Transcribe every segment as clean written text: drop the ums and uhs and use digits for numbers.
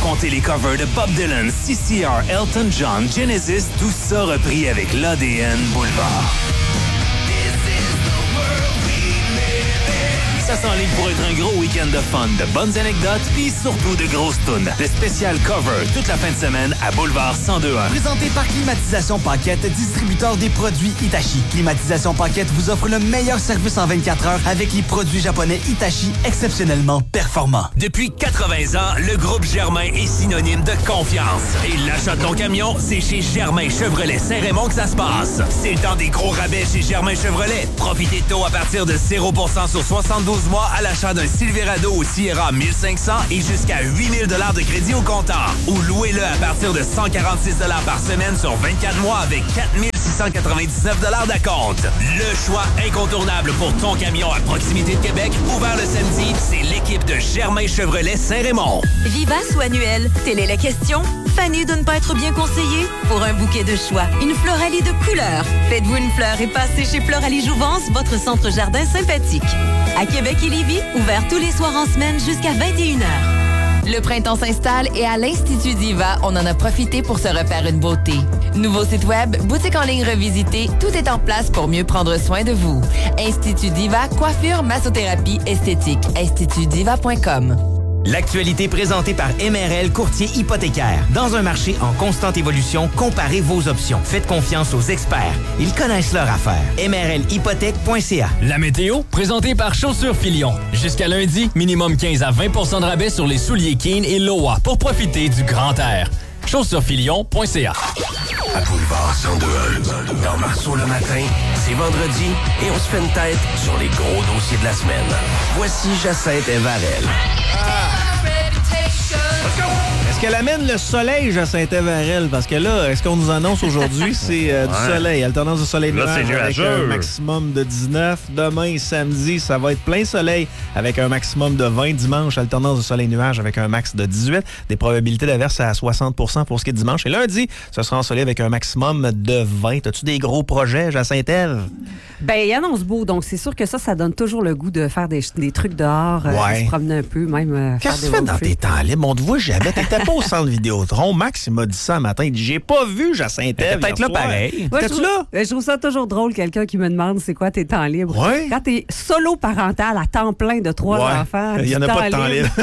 compter les covers de Bob Dylan, CCR, Elton John, Genesis, tout ça repris avec l'ADN Boulevard. Ça s'enligne pour être un gros week-end de fun, de bonnes anecdotes, puis surtout de grosses tunes. Le spécial cover toute la fin de semaine à Boulevard 102.1. Présenté par Climatisation Paquette, distributeur des produits Hitachi. Climatisation Paquette vous offre le meilleur service en 24 heures avec les produits japonais Hitachi exceptionnellement performants. Depuis 80 ans, le groupe Germain est synonyme de confiance. Et l'achat de ton camion, c'est chez Germain Chevrolet Saint-Raymond que ça se passe. C'est le temps des gros rabais chez Germain Chevrolet. Profitez de taux à partir de 0% sur 72 mois à l'achat d'un Silverado ou Sierra 1500 et jusqu'à 8000 $ de crédit au comptant. Ou louez-le à partir de 146 $ par semaine sur 24 mois avec 4699 $ d'acompte. Le choix incontournable pour ton camion à proximité de Québec, ouvert le samedi, c'est l'équipe de Germain Chevrolet Saint-Raymond. Vivace ou annuel? Telle est la question. Fanny de ne pas être bien conseillé? Pour un bouquet de choix, une Floralie de couleurs. Faites-vous une fleur et passez chez Floralie Jouvence, votre centre jardin sympathique. À Québec et Lévis, ouvert tous les soirs en semaine jusqu'à 21h. Le printemps s'installe et à l'Institut Diva, on en a profité pour se refaire une beauté. Nouveau site web, boutique en ligne revisitée, tout est en place pour mieux prendre soin de vous. Institut Diva, coiffure, massothérapie, esthétique. institutdiva.com. L'actualité présentée par MRL Courtier hypothécaire. Dans un marché en constante évolution, comparez vos options. Faites confiance aux experts. Ils connaissent leur affaire. MRLhypothèque.ca. La météo, présentée par Chaussures Filion. Jusqu'à lundi, minimum 15 à 20 % de rabais sur les souliers Keen et Loa pour profiter du grand air. Chaussurefilion.ca. À Boulevard 102.1, dans Marceau le matin, c'est vendredi et on se fait une tête sur les gros dossiers de la semaine. Voici Jacinthe Evarel. Est-ce qu'elle amène le soleil, Jacinthe Evarel? Parce que là, est-ce qu'on nous annonce aujourd'hui, c'est du soleil, alternance de soleil-nuage avec un maximum de 19. Demain, samedi, ça va être plein soleil avec un maximum de 20. Dimanche, alternance de soleil-nuage avec un max de 18. Des probabilités d'averse à 60 % pour ce qui est de dimanche. Et lundi, ce sera ensoleillé avec un maximum de 20. As-tu des gros projets, Jacinthe Eve? Ben, il annonce beau, donc c'est sûr que ça donne toujours le goût de faire des trucs dehors, de se promener un peu, même Qu'est-ce que tu fais dans tes temps libres? On te voit jamais. T'étais pas au centre Vidéotron. Max, il m'a dit ça un matin. Il dit, j'ai pas vu Jacinthe Eve. Peut-être là pareil. T'es-tu là? Je trouve ça toujours drôle, quelqu'un qui me demande c'est quoi tes temps libres. Ouais. Quand t'es solo parental à temps plein de 3 enfants, il y en a pas de temps libre.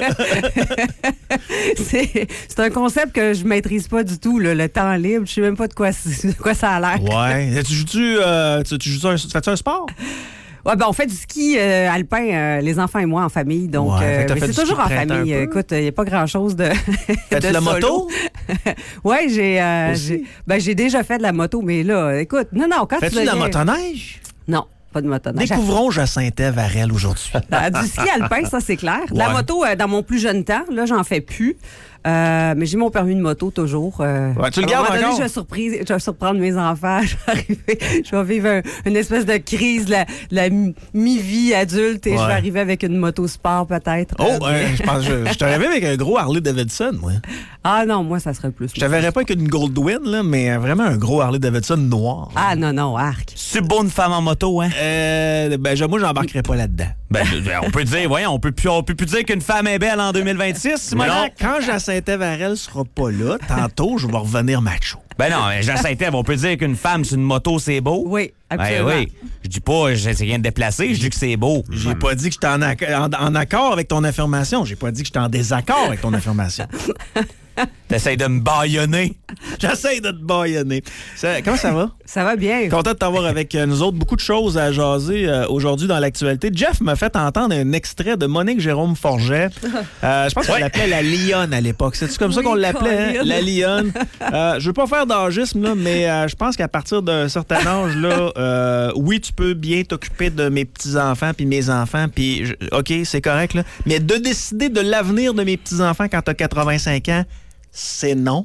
c'est un concept que je maîtrise pas du tout, là, le temps libre. Je sais même pas de quoi ça a l'air. Ouais. Tu fais-tu un sport? Ouais, ben on fait du ski alpin, les enfants et moi en famille. Donc, mais c'est toujours en famille. Écoute, il n'y a pas grand-chose de. Fais-tu de la moto? Oui, j'ai déjà fait de la moto, mais là, écoute, non, quand fais-tu de la motoneige? Non. Pas de motoneige. Découvrons Jacinthe Evarel aujourd'hui. Du ski alpin, ça, c'est clair. De la moto, dans mon plus jeune temps, là, j'en fais plus. Mais j'ai mon permis de moto toujours. Tu le gardes encore? Je vais surprendre mes enfants. Je vais vivre une espèce de crise de la mi-vie adulte et je vais arriver avec une moto sport peut-être. Je pense je te rêvais avec un gros Harley Davidson, moi. Ah non, moi, ça serait plus. Je te verrais pas avec une Goldwyn, là, mais vraiment un gros Harley Davidson noir. Ah non, arc. C'est beau une femme en moto, hein? Moi, j'embarquerai pas là-dedans. On peut dire, voyons, on peut plus dire qu'une femme est belle en 2026. Mais non, quand Jacinthe Evarel sera pas là, tantôt, je vais revenir macho. Ben non, Jacinthe Eve, on peut dire qu'une femme sur une moto, c'est beau. Oui, absolument. Ben oui. Je dis pas, j'essaie rien de déplacer, je dis que c'est beau. J'ai pas dit que j'étais en accord avec ton affirmation. J'ai pas dit que j'étais en désaccord avec ton affirmation. T'essayes de me bâillonner. J'essaie de te bâillonner. Comment ça va? Ça va bien. Content de t'avoir avec nous autres. Beaucoup de choses à jaser aujourd'hui dans l'actualité. Jeff m'a fait entendre un extrait de Monique Jérôme Forget. Je pense qu'on l'appelait la Lionne à l'époque. C'est-tu comme ça qu'on l'appelait? Hein? La Lionne. Je veux pas faire d'âgisme, là, mais je pense qu'à partir d'un certain âge, là, oui, tu peux bien t'occuper de mes petits-enfants puis mes enfants, puis OK, c'est correct, là. Mais de décider de l'avenir de mes petits-enfants quand t'as 85 ans, c'est non.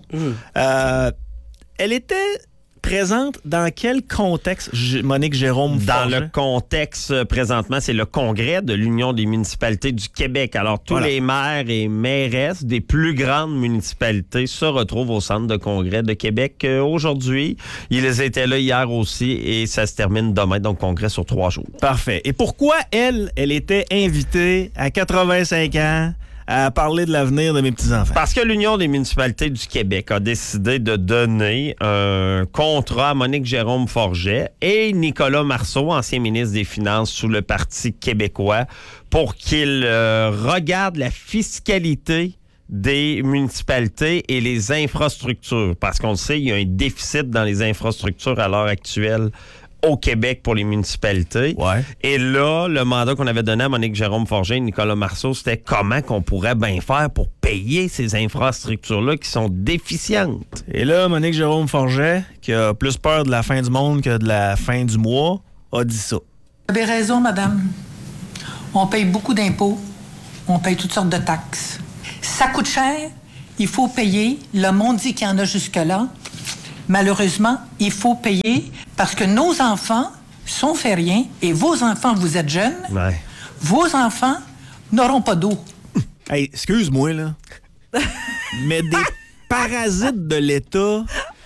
Elle était présente dans quel contexte, Monique Jérôme Forget? Dans le contexte, présentement, c'est le congrès de l'Union des municipalités du Québec. Alors, tous les maires et mairesses des plus grandes municipalités se retrouvent au centre de congrès de Québec aujourd'hui. Ils étaient là hier aussi et ça se termine demain, donc congrès sur 3 jours. Parfait. Et pourquoi elle était invitée à 85 ans à parler de l'avenir de mes petits-enfants. Parce que l'Union des municipalités du Québec a décidé de donner un contrat à Monique Jérôme Forget et Nicolas Marceau, ancien ministre des Finances sous le Parti québécois, pour qu'ils regardent la fiscalité des municipalités et les infrastructures. Parce qu'on le sait, il y a un déficit dans les infrastructures à l'heure actuelle au Québec pour les municipalités. Ouais. Et là, le mandat qu'on avait donné à Monique Jérôme Forget et Nicolas Marceau, c'était comment qu'on pourrait bien faire pour payer ces infrastructures-là qui sont déficientes. Et là, Monique Jérôme Forget, qui a plus peur de la fin du monde que de la fin du mois, a dit ça. Vous avez raison, madame. On paye beaucoup d'impôts. On paye toutes sortes de taxes. Ça coûte cher. Il faut payer. Le monde dit qu'il y en a jusque-là. Malheureusement, il faut payer parce que nos enfants sont fait rien et vos enfants, vous êtes jeunes, vos enfants n'auront pas d'eau. Hey, excuse-moi, là. Mais des parasites de l'État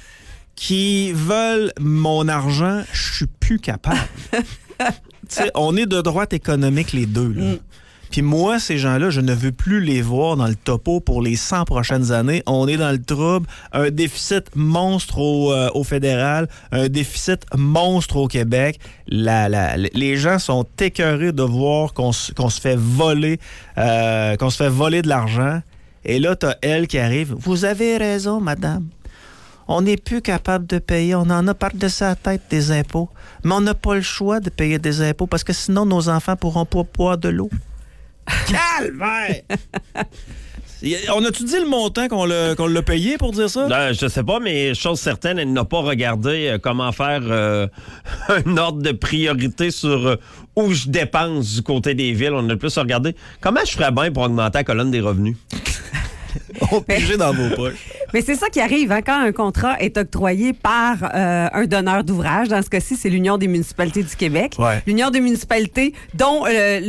qui veulent mon argent, je suis plus capable. T'sais, on est de droite économique les deux, là. Puis moi, ces gens-là, je ne veux plus les voir dans le topo pour les 100 prochaines années. On est dans le trouble. Un déficit monstre au fédéral, un déficit monstre au Québec. Les gens sont écœurés de voir qu'on se fait voler, de l'argent. Et là, t'as elle qui arrive. Vous avez raison, madame. On n'est plus capable de payer. On en a par-dessus la tête des impôts. Mais on n'a pas le choix de payer des impôts parce que sinon, nos enfants pourront pas boire de l'eau. Calvaire! On a-tu dit le montant qu'on l'a payé pour dire ça? Je sais pas, mais chose certaine, elle n'a pas regardé comment faire un ordre de priorité sur où je dépense du côté des villes. On a plus regardé comment je ferais bien pour augmenter la colonne des revenus. On pigeait dans vos poches. Mais c'est ça qui arrive hein, quand un contrat est octroyé par un donneur d'ouvrage. Dans ce cas-ci, c'est l'Union des municipalités du Québec. Ouais. L'Union des municipalités dont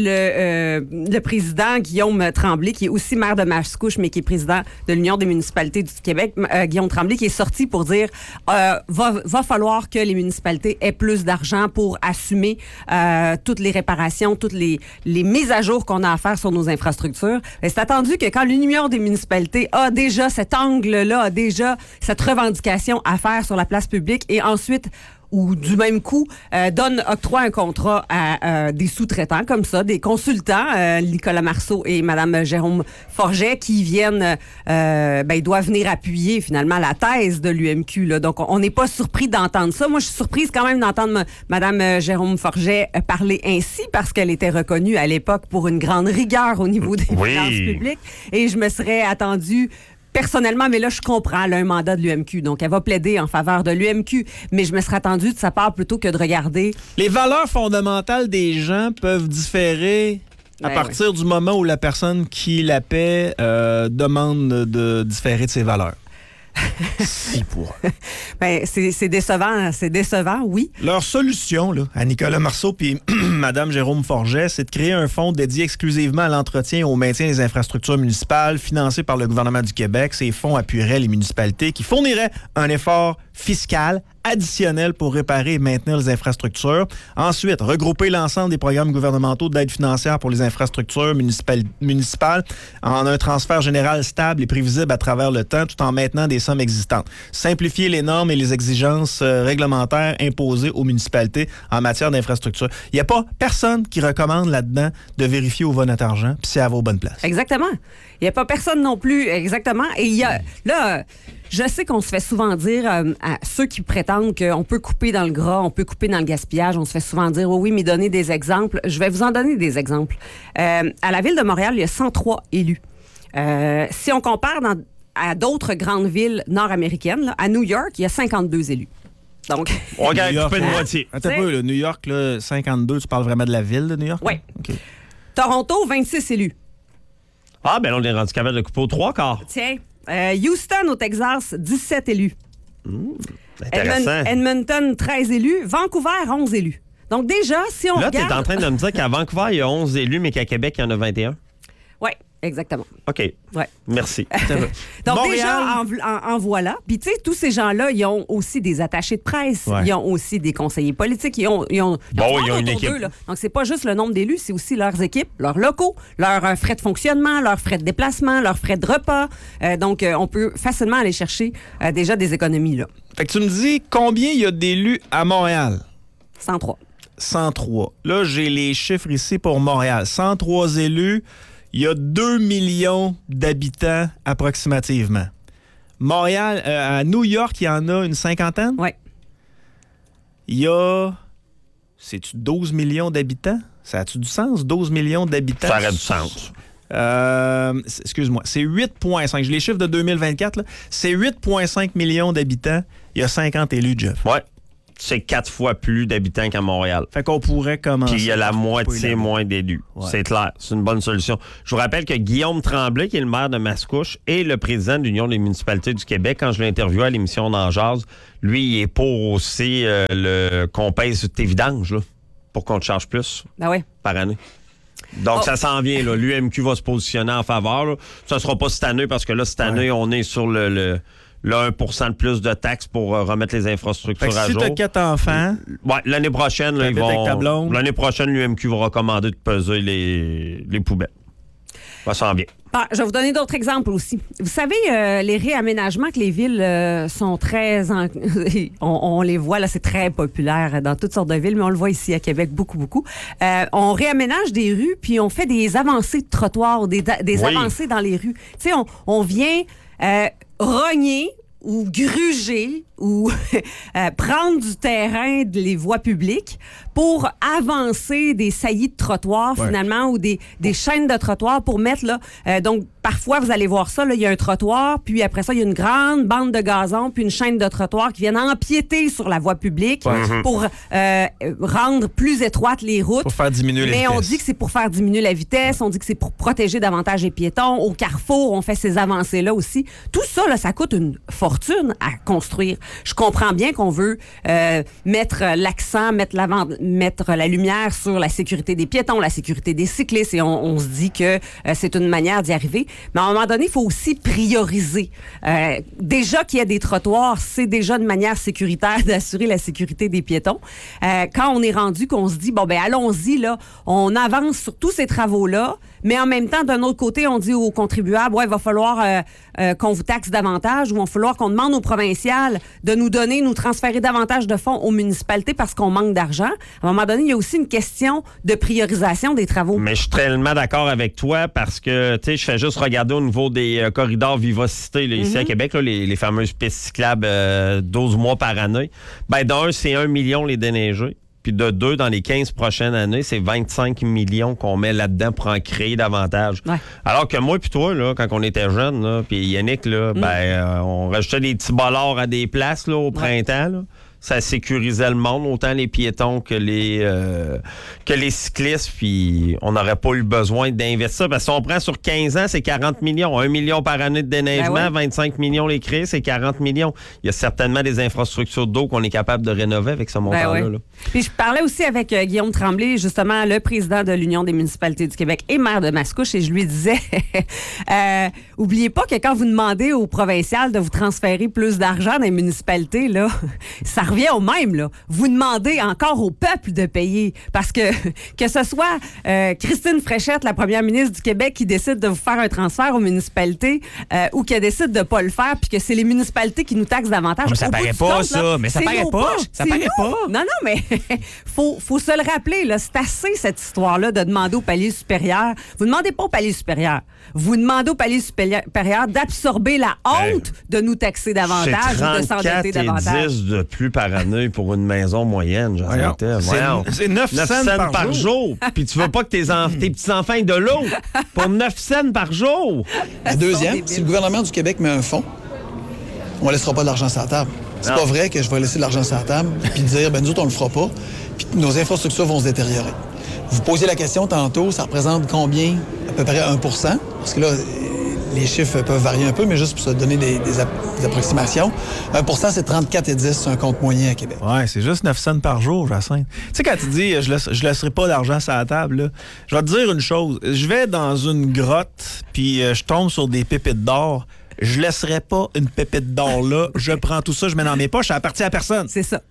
le président Guillaume Tremblay, qui est aussi maire de Mascouche, mais qui est président de l'Union des municipalités du Québec, Guillaume Tremblay, qui est sorti pour dire va falloir que les municipalités aient plus d'argent pour assumer toutes les réparations, toutes les mises à jour qu'on a à faire sur nos infrastructures. Et c'est attendu que quand l'Union des municipalités a déjà cet angle-là, a déjà cette revendication à faire sur la place publique et ensuite, ou du même coup, octroie un contrat à des sous-traitants comme ça, des consultants, Nicolas Marceau et Mme Jérôme Forget, qui viennent, ils doivent venir appuyer finalement la thèse de l'UMQ. Là. Donc, on n'est pas surpris d'entendre ça. Moi, je suis surprise quand même d'entendre Mme Jérôme Forget parler ainsi parce qu'elle était reconnue à l'époque pour une grande rigueur au niveau des finances publiques. Et je me serais attendue personnellement, mais là, je comprends, elle a un mandat de l'UMQ, donc elle va plaider en faveur de l'UMQ, mais je me serais attendue de sa part plutôt que de regarder... Les valeurs fondamentales des gens peuvent différer à partir du moment où la personne qui la paie demande de différer de ses valeurs. Si pour. C'est décevant, oui. Leur solution, là, à Nicolas Marceau puis Mme Jérôme Forget, c'est de créer un fonds dédié exclusivement à l'entretien et au maintien des infrastructures municipales financé par le gouvernement du Québec. Ces fonds appuieraient les municipalités qui fourniraient un effort fiscal additionnel pour réparer et maintenir les infrastructures. Ensuite, regrouper l'ensemble des programmes gouvernementaux d'aide financière pour les infrastructures municipales en un transfert général stable et prévisible à travers le temps tout en maintenant des sommes existantes. Simplifier les normes et les exigences réglementaires imposées aux municipalités en matière d'infrastructure. Il n'y a pas personne qui recommande là-dedans de vérifier où va notre argent puis si elle va aux bonnes places. Exactement. Il n'y a pas personne non plus, exactement. Et il y a... Là, je sais qu'on se fait souvent dire à ceux qui prétendent qu'on peut couper dans le gras, on peut couper dans le gaspillage, on se fait souvent dire oui, mais donnez des exemples. Je vais vous en donner des exemples. À la Ville de Montréal, il y a 103 élus. Si on compare à d'autres grandes villes nord-américaines, là, à New York, il y a 52 élus. Donc, on gagne coupé de moitié. Attends un peu, là, New York, là, 52, tu parles vraiment de la ville de New York? Oui. Okay. Toronto, 26 élus. Ah, ben là, on est rendu capable de couper aux 3/4. Tiens. Houston, au Texas, 17 élus. Intéressant. Edmonton, 13 élus. Vancouver, 11 élus. Donc déjà, si on regarde... Là, tu es en train de me dire qu'à Vancouver, il y a 11 élus, mais qu'à Québec, il y en a 21? Oui. Exactement. OK. Ouais. Merci. Donc, Montréal. déjà, en voilà. Puis, tu sais, tous ces gens-là, ils ont aussi des attachés de presse. Ouais. Ils ont aussi des conseillers politiques. Ils ont ils ont une autour équipe. d'eux, là. Donc, c'est pas juste le nombre d'élus, c'est aussi leurs équipes, leurs locaux, leurs frais de fonctionnement, leurs frais de déplacement, leurs frais de repas. Donc, on peut facilement aller chercher déjà des économies, là. Fait que tu me dis combien il y a d'élus à Montréal? 103. 103. Là, j'ai les chiffres ici pour Montréal. 103 élus. Il y a 2 millions d'habitants approximativement. Montréal, à New York, il y en a une cinquantaine? Oui. Il y a... C'est-tu 12 millions d'habitants? Ça a-tu du sens? 12 millions d'habitants? Ça aurait du sens. Excuse-moi. C'est 8,5. J'ai les chiffres de 2024. Là. C'est 8,5 millions d'habitants. Il y a 50 élus, Jeff. Ouais. C'est 4 fois plus d'habitants qu'à Montréal. Fait qu'on pourrait commencer. Puis il y a la moitié moins d'élus. Ouais. C'est clair. C'est une bonne solution. Je vous rappelle que Guillaume Tremblay, qui est le maire de Mascouche et le président de l'Union des municipalités du Québec, quand je l'ai interviewé à l'émission Dans Jazz, lui, il est pour aussi qu'on pèse tes vidanges, là, pour qu'on te charge plus par année. Donc, ça s'en vient. L'UMQ va se positionner en faveur. Là. Ça ne sera pas cette année parce que là, cette année, on est sur le 1% de plus de taxes pour remettre les infrastructures à si jour. tu as 4 enfants... l'année prochaine, là, l'année prochaine, l'UMQ va recommander de peser les poubelles. Ça s'en vient. Je vais vous donner d'autres exemples aussi. Vous savez, les réaménagements que les villes sont très... on les voit, là, c'est très populaire dans toutes sortes de villes, mais on le voit ici à Québec beaucoup, beaucoup. On réaménage des rues, puis on fait des avancées de trottoirs, des avancées dans les rues. Tu sais, on vient rogner ou gruger ou prendre du terrain des voies publiques pour avancer des saillies de trottoirs, finalement, ou des chaînes de trottoirs pour mettre, là... donc, parfois, vous allez voir ça, là, il y a un trottoir, puis après ça, il y a une grande bande de gazon, puis une chaîne de trottoirs qui viennent empiéter sur la voie publique pour rendre plus étroites les routes. Pour faire diminuer la vitesse. Mais on dit que c'est pour faire diminuer la vitesse, on dit que c'est pour protéger davantage les piétons. Au Carrefour, on fait ces avancées-là aussi. Tout ça, là, ça coûte une fortune à construire. Je comprends bien qu'on veut mettre l'accent, mettre la lumière sur la sécurité des piétons, la sécurité des cyclistes, et on se dit que c'est une manière d'y arriver. Mais à un moment donné, il faut aussi prioriser. Déjà qu'il y a des trottoirs, c'est déjà une manière sécuritaire d'assurer la sécurité des piétons. Quand on est rendu qu'on se dit, allons-y, là, on avance sur tous ces travaux-là, mais en même temps, d'un autre côté, on dit aux contribuables, il va falloir qu'on vous taxe davantage, ou il va falloir qu'on demande aux provinciales de nous transférer davantage de fonds aux municipalités parce qu'on manque d'argent. À un moment donné, il y a aussi une question de priorisation des travaux. Mais je suis tellement d'accord avec toi parce que, tu sais, je fais juste regarder au niveau des corridors Vivacité, là, ici à Québec, là, les fameuses pistes cyclables 12 mois par année. D'un, c'est 1 million les déneigés. Puis de 2, dans les 15 prochaines années, c'est 25 millions qu'on met là-dedans pour en créer davantage. Ouais. Alors que moi puis toi, là, quand on était jeunes, puis Yannick, là, on rajoutait des petits bollards à des places là, au printemps. Là. Ça sécurisait le monde, autant les piétons que les cyclistes, puis on n'aurait pas eu besoin d'investir. Parce que si on prend sur 15 ans, c'est 40 millions. 1 million par année de déneigement, 25 millions les créer, c'est 40 millions. Il y a certainement des infrastructures d'eau qu'on est capable de rénover avec ce montant-là. Là. Puis je parlais aussi avec Guillaume Tremblay, justement, le président de l'Union des municipalités du Québec et maire de Mascouche, et je lui disais, oubliez pas que quand vous demandez aux provinciales de vous transférer plus d'argent dans les municipalités, là, ça revient au même, là. Vous demandez encore au peuple de payer. Parce que ce soit Christine Fréchette, la première ministre du Québec, qui décide de vous faire un transfert aux municipalités ou qui décide de ne pas le faire, puis que c'est les municipalités qui nous taxent davantage. Mais ça paraît pas, ça. Mais ça paraît pas. Ça paraît pas. Non, mais faut se le rappeler, là. C'est assez, cette histoire-là, de demander au palier supérieur. Vous ne demandez pas au palier supérieur. Vous demandez au palier supérieur d'absorber la honte de nous taxer davantage ou de s'endetter davantage. 10 de plus par année pour une maison moyenne, c'est 9 cents par jour. Puis tu veux pas que tes petits-enfants aient de l'eau pour 9 cents par jour. La deuxième, si le gouvernement du Québec met un fonds, on ne laissera pas de l'argent sur la table. C'est pas vrai que je vais laisser de l'argent sur la table puis dire, nous autres, on le fera pas, puis nos infrastructures vont se détériorer. Vous posiez la question tantôt, ça représente combien? À peu près 1 %. Parce que là, les chiffres peuvent varier un peu, mais juste pour se donner des approximations. 1%, c'est 34,10 sur un compte moyen à Québec. Ouais, c'est juste 9 cents par jour, Jacinthe. Tu sais, quand tu dis je laisserai pas d'argent sur la table, là, je vais te dire une chose. Je vais dans une grotte, puis je tombe sur des pépites d'or. Je laisserai pas une pépite d'or là. Je prends tout ça, je mets dans mes poches, ça appartient à personne. C'est ça.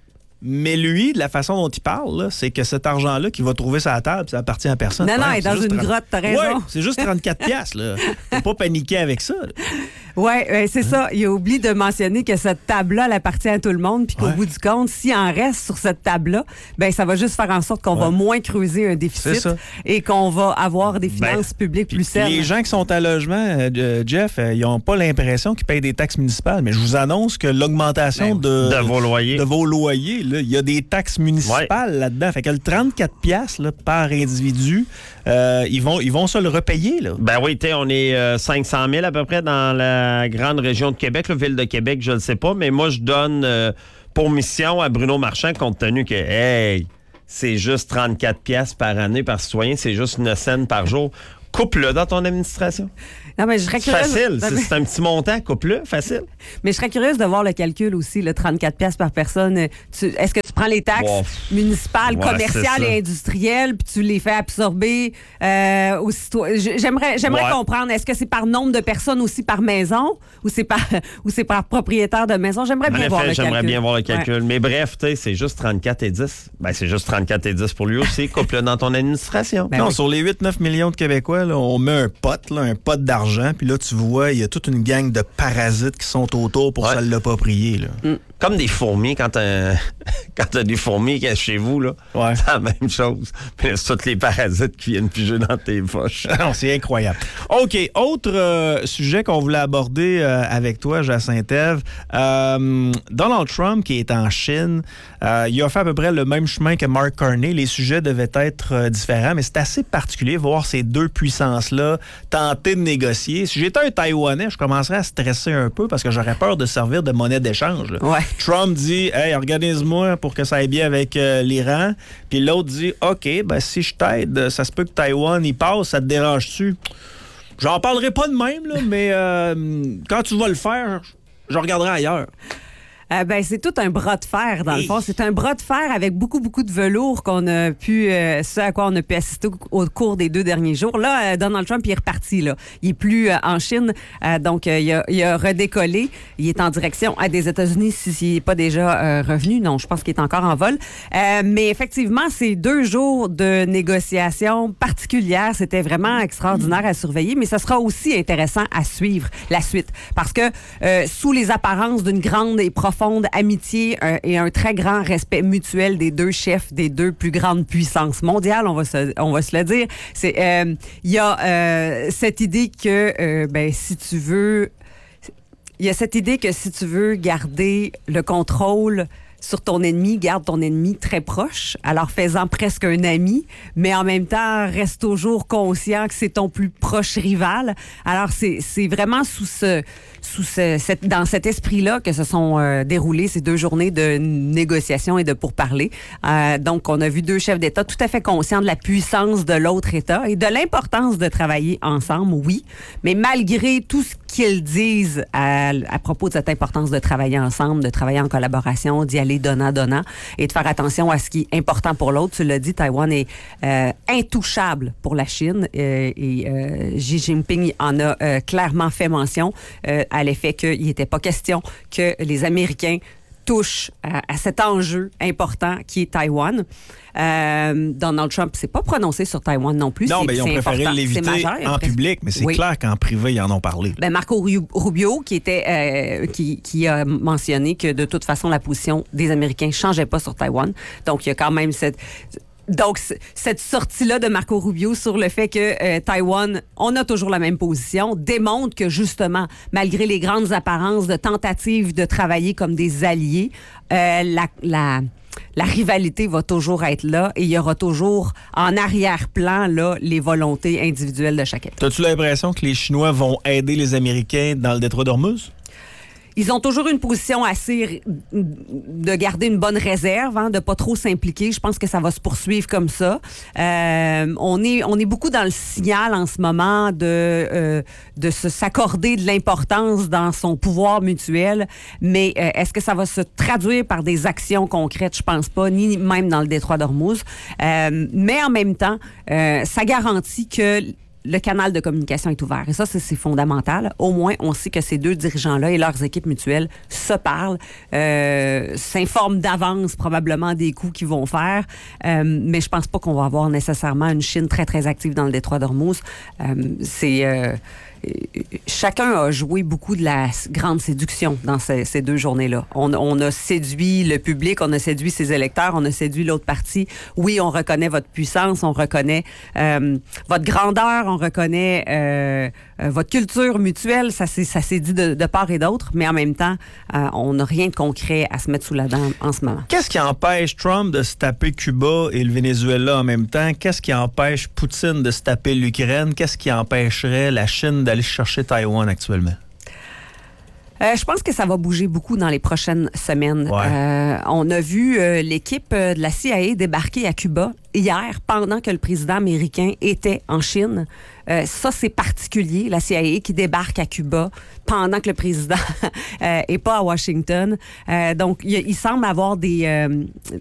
Mais lui, de la façon dont il parle, là, c'est que cet argent-là qu'il va trouver sur la table, ça appartient à personne. Non, il est dans une grotte, t'as raison. Ouais, c'est juste 34 piastres, là. Faut pas paniquer avec ça. Oui, c'est ça. Il a oublié de mentionner que cette table-là, elle appartient à tout le monde, puis qu'au bout du compte, s'il en reste sur cette table-là, ben ça va juste faire en sorte qu'on va moins creuser un déficit et qu'on va avoir des finances publiques plus saines. Les gens qui sont à logement, Jeff, ils n'ont pas l'impression qu'ils payent des taxes municipales, mais je vous annonce que l'augmentation de vos loyers, il y a des taxes municipales là-dedans. Fait que le 34 piastres là, par individu, ils vont se le repayer. Là. Ben oui, on est 500 000 à peu près dans la grande région de Québec, la ville de Québec, je ne le sais pas, mais moi, je donne pour mission à Bruno Marchand, compte tenu que, c'est juste 34 piastres par année par citoyen, c'est juste 9 cents par jour. Coupe-le dans ton administration. Non, mais je serais curieuse. Facile. C'est un petit montant. Coupe-le. Facile. Mais je serais curieuse de voir le calcul aussi, le 34 piastres par personne. Est-ce que tu prends les taxes municipales, commerciales et industrielles, puis tu les fais absorber aux citoyens? J'aimerais comprendre. Est-ce que c'est par nombre de personnes aussi par maison ou c'est par propriétaire de maison? J'aimerais bien voir le calcul. J'aimerais bien voir le calcul. Mais bref, c'est juste 34,10. Ben, c'est juste 34,10 pour lui aussi. Coupe-le dans ton administration. Ben sur les 8-9 millions de Québécois, là, on met un pot d'argent, puis là, tu vois, il y a toute une gang de parasites qui sont autour pour se l'approprier. Comme des fourmis, quand t'as des fourmis qui sont chez vous, là, c'est la même chose. Puis c'est tous les parasites qui viennent piger dans tes poches. C'est incroyable. OK, autre sujet qu'on voulait aborder avec toi, Jacinthe-Ève. Donald Trump, qui est en Chine, il a fait à peu près le même chemin que Mark Carney. Les sujets devaient être différents, mais c'est assez particulier de voir ces deux puissances-là tenter de négocier. Si j'étais un Taïwanais, je commencerais à stresser un peu parce que j'aurais peur de servir de monnaie d'échange. Trump dit « Hey, organise-moi pour que ça aille bien avec l'Iran. » Puis l'autre dit « OK, ben si je t'aide, ça se peut que Taïwan y passe, ça te dérange-tu? » J'en parlerai pas de même, là, mais quand tu vas le faire, je regarderai ailleurs. C'est tout un bras de fer, dans le fond. C'est un bras de fer avec beaucoup, beaucoup de velours qu'on a pu, ce à quoi on a pu assister au cours des 2 derniers jours. Là, Donald Trump, il est reparti, là. Il est plus en Chine. Donc, il a redécollé. Il est en direction des États-Unis s'il n'est pas déjà revenu. Non, je pense qu'il est encore en vol. Mais effectivement, ces 2 jours de négociations particulières, c'était vraiment extraordinaire à surveiller, mais ça sera aussi intéressant à suivre la suite. Parce que, sous les apparences d'une grande et profonde amitié et un très grand respect mutuel des 2 chefs des 2 plus grandes puissances mondiales, on va se le dire. Il y a cette idée que si tu veux garder le contrôle sur ton ennemi, garde ton ennemi très proche, alors fais-en presque un ami, mais en même temps, reste toujours conscient que c'est ton plus proche rival. Alors, c'est vraiment dans cet esprit-là que se sont déroulées ces 2 journées de négociations et de pourparlers. Donc, on a vu 2 chefs d'État tout à fait conscients de la puissance de l'autre État et de l'importance de travailler ensemble, oui, mais malgré tout ce qu'ils disent à propos de cette importance de travailler ensemble, de travailler en collaboration, d'y aller donnant, et de faire attention à ce qui est important pour l'autre. Tu l'as dit, Taïwan est intouchable pour la Chine et Xi Jinping en a clairement fait mention à l'effet qu'il n'était pas question que les Américains touchent à cet enjeu important qui est Taïwan. Donald Trump ne s'est pas prononcé sur Taïwan non plus. Non, mais ils ont préféré l'éviter en public, mais c'est clair qu'en privé, ils en ont parlé. Marco Rubio, qui a mentionné que de toute façon, la position des Américains ne changeait pas sur Taïwan. Donc, il y a quand même cette sortie-là de Marco Rubio sur le fait que Taïwan, on a toujours la même position, démontre que justement, malgré les grandes apparences de tentatives de travailler comme des alliés, la rivalité va toujours être là et il y aura toujours en arrière-plan là, les volontés individuelles de chacun. T'as-tu l'impression que les Chinois vont aider les Américains dans le détroit d'Ormuz? Ils ont toujours une position assez de garder une bonne réserve, hein, de pas trop s'impliquer. Je pense que ça va se poursuivre comme ça. On est beaucoup dans le signal en ce moment de s'accorder de l'importance dans son pouvoir mutuel, mais est-ce que ça va se traduire par des actions concrètes? Je pense pas, ni même dans le détroit d'Ormuz. Mais en même temps, ça garantit que le canal de communication est ouvert. Et ça, c'est fondamental. Au moins, on sait que ces deux dirigeants-là et leurs équipes mutuelles se parlent, s'informent d'avance probablement des coups qu'ils vont faire. Mais je pense pas qu'on va avoir nécessairement une Chine très, très active dans le détroit d'Ormuz. Chacun a joué beaucoup de la grande séduction dans ces deux journées-là. On a séduit le public, on a séduit ses électeurs, on a séduit l'autre partie. Oui, on reconnaît votre puissance, on reconnaît votre grandeur, on reconnaît votre culture mutuelle. Ça s'est dit de part et d'autre, mais en même temps, on n'a rien de concret à se mettre sous la dent en ce moment. Qu'est-ce qui empêche Trump de se taper Cuba et le Venezuela en même temps? Qu'est-ce qui empêche Poutine de se taper l'Ukraine? Qu'est-ce qui empêcherait la Chine d'aller chercher Taïwan actuellement? Je pense que ça va bouger beaucoup dans les prochaines semaines. Ouais. On a vu l'équipe de la CIA débarquer à Cuba hier pendant que le président américain était en Chine. Ça, c'est particulier, la CIA qui débarque à Cuba pendant que le président est pas à Washington. Donc, il semble avoir